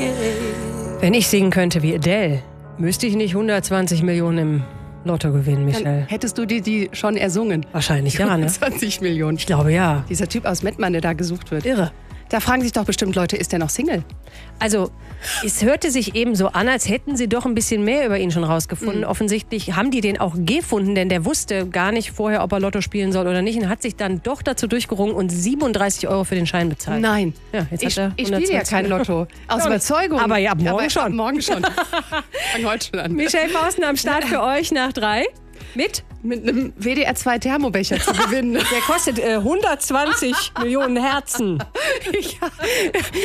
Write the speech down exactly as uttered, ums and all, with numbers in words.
Wenn ich singen könnte wie Adele, müsste ich nicht hundertzwanzig Millionen im Lotto gewinnen, Michael. Dann hättest du dir die schon ersungen? Wahrscheinlich ja, ne? zwanzig Millionen. Ich glaube ja. Dieser Typ aus Mettmann, der da gesucht wird. Irre. Da fragen sich doch bestimmt Leute, ist der noch Single? Also, es hörte sich eben so an, als hätten sie doch ein bisschen mehr über ihn schon rausgefunden. Mhm. Offensichtlich haben die den auch gefunden, denn der wusste gar nicht vorher, ob er Lotto spielen soll oder nicht und hat sich dann doch dazu durchgerungen und siebenunddreißig Euro für den Schein bezahlt. Nein. Ja, jetzt ich hat er ich spiele ja kein Lotto. Aus Überzeugung. Aber ja, ab morgen Aber schon. Ab morgen schon. Fang heute schon an. Michelle Fausten am Start für euch nach drei. Mit? Mit einem W D R zwei Thermobecher zu gewinnen. Der kostet äh, hundertzwanzig Millionen Herzen. Ja.